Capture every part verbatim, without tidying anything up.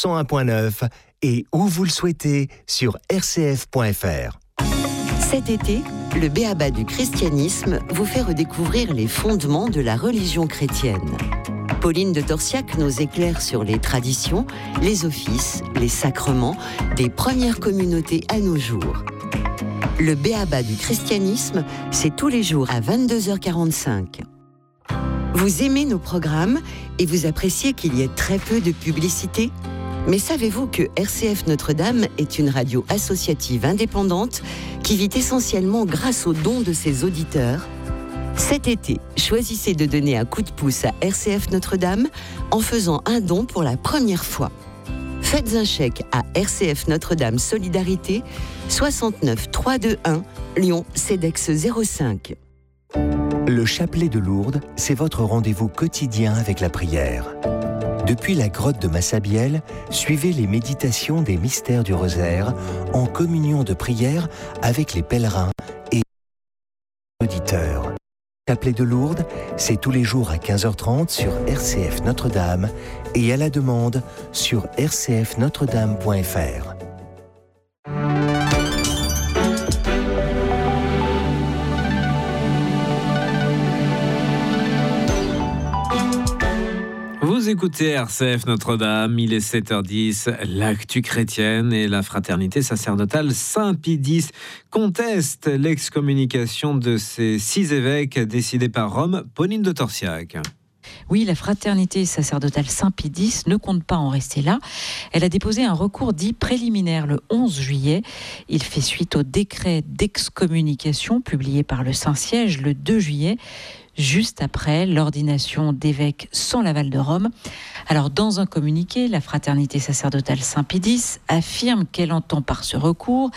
cent un point neuf et où vous le souhaitez sur r c f point f r. Cet été, le b.a.-ba du christianisme vous fait redécouvrir les fondements de la religion chrétienne. Pauline de Torsiac nous éclaire sur les traditions, les offices, les sacrements des premières communautés à nos jours. Le b.a.-ba du christianisme, c'est tous les jours à vingt-deux heures quarante-cinq. Vous aimez nos programmes et vous appréciez qu'il y ait très peu de publicité ? Mais savez-vous que R C F Notre-Dame est une radio associative indépendante qui vit essentiellement grâce aux dons de ses auditeurs ? Cet été, choisissez de donner un coup de pouce à R C F Notre-Dame en faisant un don pour la première fois. Faites un chèque à R C F Notre-Dame Solidarité, soixante-neuf trois cent vingt-et-un, Lyon, CEDEX zéro cinq. Le chapelet de Lourdes, c'est votre rendez-vous quotidien avec la prière. Depuis la grotte de Massabielle, suivez les méditations des mystères du rosaire en communion de prière avec les pèlerins et les auditeurs. Chapelet de Lourdes, c'est tous les jours à quinze heures trente sur R C F Notre-Dame et à la demande sur r c f notre dame point f r. Vous écoutez R C F Notre-Dame, il est sept heures dix, l'actu chrétienne et la fraternité sacerdotale Saint-Pie X conteste l'excommunication de ces six évêques décidés par Rome. Pauline de Torsiac. Oui, la fraternité sacerdotale Saint-Pie X ne compte pas en rester là. Elle a déposé un recours dit préliminaire le onze juillet. Il fait suite au décret d'excommunication publié par le Saint-Siège le deux juillet. Juste après l'ordination d'évêques sans l'aval de Rome. Alors, dans un communiqué, la fraternité sacerdotale Saint-Pie X affirme qu'elle entend par ce recours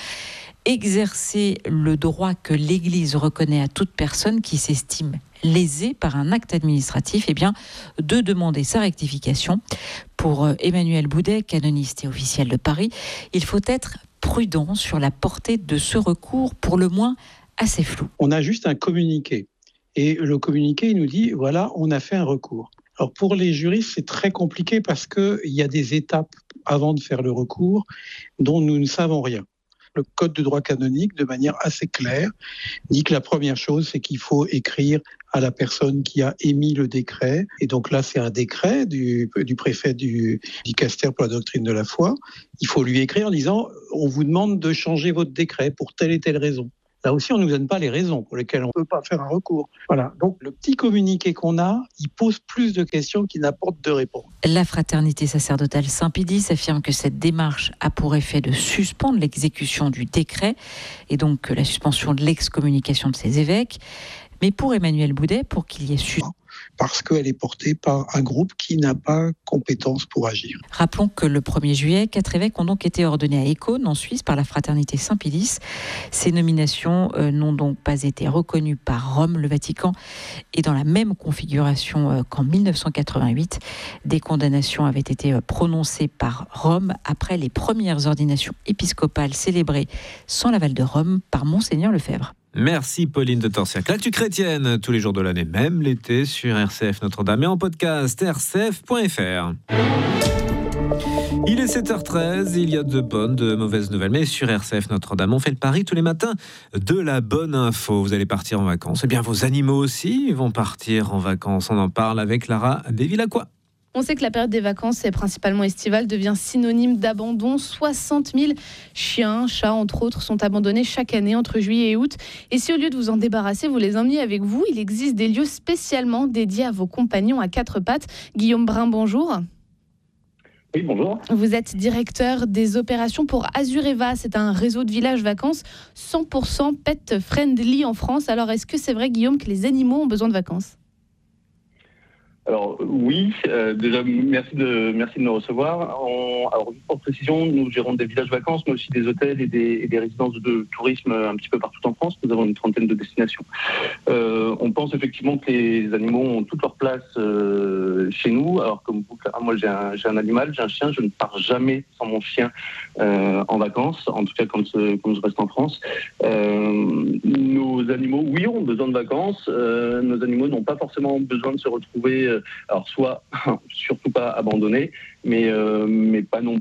exercer le droit que l'Église reconnaît à toute personne qui s'estime lésée par un acte administratif, eh bien, de demander sa rectification. Pour Emmanuel Boudet, canoniste et officiel de Paris, il faut être prudent sur la portée de ce recours, pour le moins assez flou. On a juste un communiqué. Et le communiqué, il nous dit, voilà, on a fait un recours. Alors pour les juristes, c'est très compliqué parce qu'il y a des étapes avant de faire le recours dont nous ne savons rien. Le Code de droit canonique, de manière assez claire, dit que la première chose, c'est qu'il faut écrire à la personne qui a émis le décret. Et donc là, c'est un décret du, du préfet du dicaster pour la doctrine de la foi. Il faut lui écrire en disant, on vous demande de changer votre décret pour telle et telle raison. Là aussi, on ne nous donne pas les raisons pour lesquelles on ne peut pas faire un recours. Voilà. Donc, le petit communiqué qu'on a, il pose plus de questions qu'il n'apporte de réponses. La fraternité sacerdotale Saint-Pie X affirme que cette démarche a pour effet de suspendre l'exécution du décret et donc la suspension de l'excommunication de ces évêques. Mais pour Emmanuel Boudet, pour qu'il y ait su... Parce qu'elle est portée par un groupe qui n'a pas compétence pour agir. Rappelons que le premier juillet, quatre évêques ont donc été ordonnés à Écône, en Suisse, par la fraternité Saint-Pie X. Ces nominations euh, n'ont donc pas été reconnues par Rome. Le Vatican est dans la même configuration euh, qu'en dix-neuf cent quatre-vingt-huit. Des condamnations avaient été euh, prononcées par Rome après les premières ordinations épiscopales célébrées sans l'aval de Rome par Monseigneur Lefebvre. Merci Pauline de Torsiac. L'actu chrétienne, tous les jours de l'année, même l'été, sur R C F Notre-Dame et en podcast r c f point f r. Il est sept heures treize, il y a de bonnes, de mauvaises nouvelles, mais sur R C F Notre-Dame, on fait le pari tous les matins de la bonne info. Vous allez partir en vacances, eh bien vos animaux aussi vont partir en vacances. On en parle avec Lara Desvillacqua. On sait que la période des vacances, principalement estivale, devient synonyme d'abandon. soixante mille chiens, chats, entre autres, sont abandonnés chaque année entre juillet et août. Et si au lieu de vous en débarrasser, vous les emmenez avec vous, il existe des lieux spécialement dédiés à vos compagnons à quatre pattes. Guillaume Brun, bonjour. Oui, bonjour. Vous êtes directeur des opérations pour Azureva. C'est un réseau de villages vacances cent pour cent pet friendly en France. Alors, est-ce que c'est vrai, Guillaume, que les animaux ont besoin de vacances ? Alors oui, euh, déjà merci de merci de nous recevoir. On, alors juste pour précision, nous gérons des villages vacances, mais aussi des hôtels et des, et des résidences de tourisme un petit peu partout en France. Nous avons une trentaine de destinations. Euh, on pense effectivement que les animaux ont toute leur place euh, chez nous. Alors comme vous, moi j'ai un, j'ai un animal, j'ai un chien. Je ne pars jamais sans mon chien euh, en vacances. En tout cas quand, quand je reste en France. Euh, nos animaux, oui, ont besoin de vacances. Euh, nos animaux n'ont pas forcément besoin de se retrouver. Alors soit surtout pas abandonné, mais euh, mais pas non